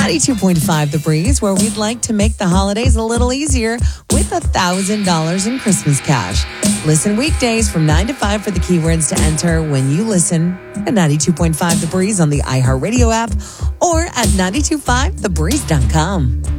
92.5 The Breeze, where we'd like to make the holidays a little easier with $1,000 in Christmas cash. Listen weekdays from 9 to 5 for the keywords to enter when you listen at 92.5 The Breeze on the iHeartRadio app or at 925thebreeze.com.